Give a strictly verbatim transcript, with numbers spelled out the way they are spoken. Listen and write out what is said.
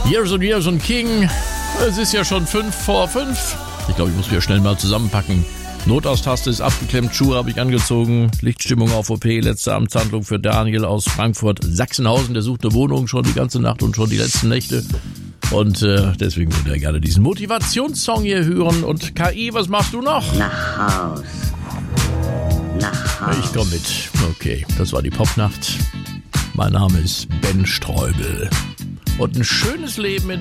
Years and Years and King. Es ist ja schon fünf vor fünf. Ich glaube, ich muss wieder schnell mal zusammenpacken. Notaustaste ist abgeklemmt, Schuhe habe ich angezogen, Lichtstimmung auf O P, letzte Amtshandlung für Daniel aus Frankfurt, Sachsenhausen, der sucht eine Wohnung schon die ganze Nacht und schon die letzten Nächte. Und äh, deswegen würde er gerne diesen Motivationssong hier hören. Und K I, was machst du noch? Nach Haus. Nach Haus. Ich komm mit. Okay, das war die Popnacht. Mein Name ist Ben Streubel. Und ein schönes Leben in